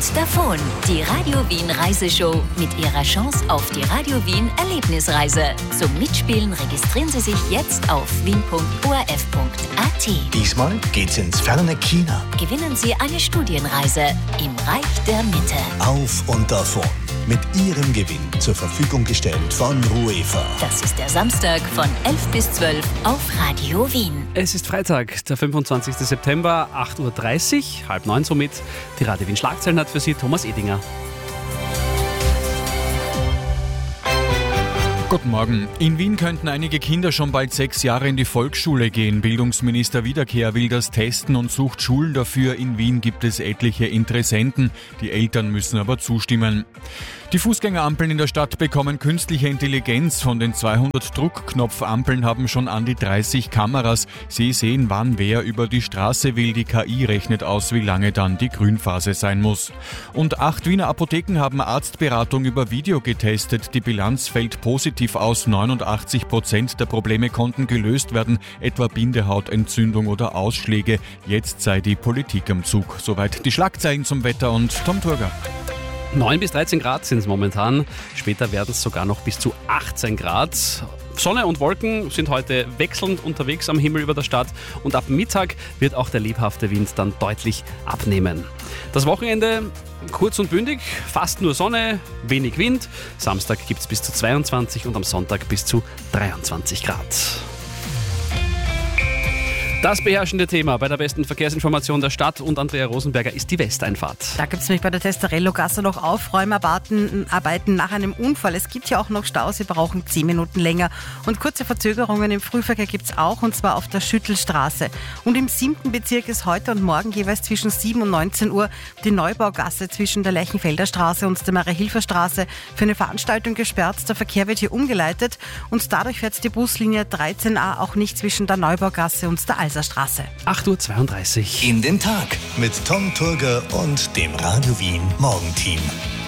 und davon. Die Radio Wien Reiseshow mit ihrer Chance auf die Radio Wien Erlebnisreise. Zum Mitspielen registrieren Sie sich jetzt auf wien.orf.at. Diesmal geht's ins ferne China. Gewinnen Sie eine Studienreise im Reich der Mitte. Auf und davon. Mit Ihrem Gewinn zur Verfügung gestellt von UEFA. Das ist der Samstag von 11 bis 12 auf Radio Wien. Es ist Freitag, der 25. September, 8.30 Uhr, 8:30 somit. Die Radio Wien Schlagzeilen hat für Sie Thomas Edinger. Guten Morgen. In Wien könnten einige Kinder schon bald 6 Jahre in die Volksschule gehen. Bildungsminister Wiederkehr will das testen und sucht Schulen dafür. In Wien gibt es etliche Interessenten. Die Eltern müssen aber zustimmen. Die Fußgängerampeln in der Stadt bekommen künstliche Intelligenz. Von den 200 Druckknopfampeln haben schon an die 30 Kameras. Sie sehen, wann wer über die Straße will. Die KI rechnet aus, wie lange dann die Grünphase sein muss. Und 8 Wiener Apotheken haben Arztberatung über Video getestet. Die Bilanz fällt positiv aus. 89% der Probleme konnten gelöst werden, etwa Bindehautentzündung oder Ausschläge. Jetzt sei die Politik am Zug. Soweit die Schlagzeilen zum Wetter und Tom Turger. 9 bis 13 Grad sind es momentan. Später werden es sogar noch bis zu 18 Grad. Sonne und Wolken sind heute wechselnd unterwegs am Himmel über der Stadt und ab Mittag wird auch der lebhafte Wind dann deutlich abnehmen. Das Wochenende kurz und bündig, fast nur Sonne, wenig Wind. Samstag gibt es bis zu 22 und am Sonntag bis zu 23 Grad. Das beherrschende Thema bei der besten Verkehrsinformation der Stadt und Andrea Rosenberger ist die Westeinfahrt. Da gibt es nämlich bei der Testarello-Gasse noch Aufräumarbeiten nach einem Unfall. Es gibt ja auch noch Staus, Sie brauchen 10 Minuten länger. Und kurze Verzögerungen im Frühverkehr gibt es auch, und zwar auf der Schüttelstraße. Und im 7. Bezirk ist heute und morgen jeweils zwischen 7 und 19 Uhr die Neubaugasse zwischen der Lerchenfelder Straße und der Maria-Hilfer-Straße für eine Veranstaltung gesperrt. Der Verkehr wird hier umgeleitet und dadurch fährt die Buslinie 13a auch nicht zwischen der Neubaugasse und der Straße. 8.32 Uhr. In den Tag mit Tom Turger und dem Radio Wien Morgenteam.